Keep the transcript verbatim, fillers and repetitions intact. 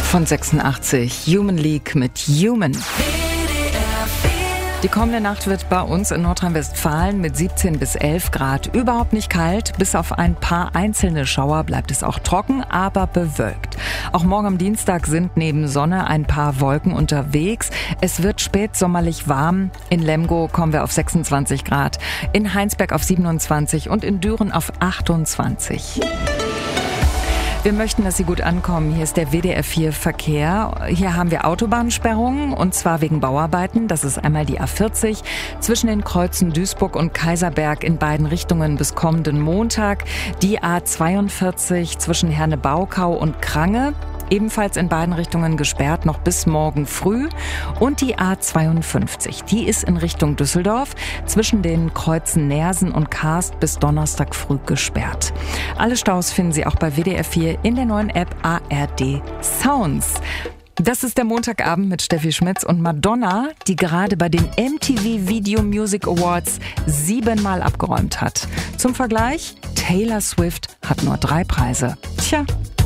von sechsundachtzig. Human League mit Human. Die kommende Nacht wird bei uns in Nordrhein-Westfalen mit siebzehn bis elf Grad überhaupt nicht kalt. Bis auf ein paar einzelne Schauer bleibt es auch trocken, aber bewölkt. Auch morgen am Dienstag sind neben Sonne ein paar Wolken unterwegs. Es wird spätsommerlich warm. In Lemgo kommen wir auf sechsundzwanzig Grad, in Heinsberg auf siebenundzwanzig und in Düren auf achtundzwanzig. Wir möchten, dass Sie gut ankommen. Hier ist der W D R vier Verkehr. Hier haben wir Autobahnsperrungen und zwar wegen Bauarbeiten. Das ist einmal die A vierzig zwischen den Kreuzen Duisburg und Kaiserberg in beiden Richtungen bis kommenden Montag. Die A zweiundvierzig zwischen Herne-Baukau und Krange. Ebenfalls in beiden Richtungen gesperrt, noch bis morgen früh. Und die A zweiundfünfzig, die ist in Richtung Düsseldorf zwischen den Kreuzen Neersen und Karst bis Donnerstag früh gesperrt. Alle Staus finden Sie auch bei W D R vier in der neuen App A R D Sounds. Das ist der Montagabend mit Steffi Schmitz und Madonna, die gerade bei den M T V Video Music Awards siebenmal abgeräumt hat. Zum Vergleich, Taylor Swift hat nur drei Preise. Tja.